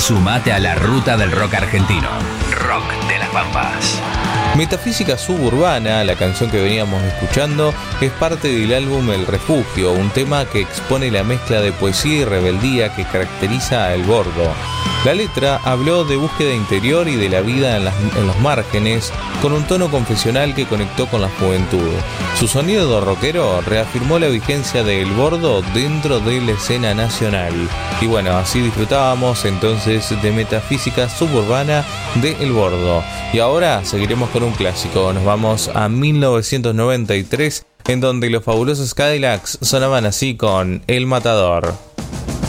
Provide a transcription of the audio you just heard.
Sumate a la ruta del rock argentino. Rock de las Pampas. Metafísica Suburbana, la canción que veníamos escuchando, es parte del álbum El Refugio, un tema que expone la mezcla de poesía y rebeldía que caracteriza a El Bordo. La letra habló de búsqueda interior y de la vida en los márgenes, con un tono confesional que conectó con la juventud. Su sonido rockero reafirmó la vigencia de El Bordo dentro de la escena nacional. Y bueno, así disfrutábamos entonces de Metafísica Suburbana de El Bordo. Y ahora seguiremos con un clásico. Nos vamos a 1993, en donde los fabulosos Cadillacs sonaban así con El Matador.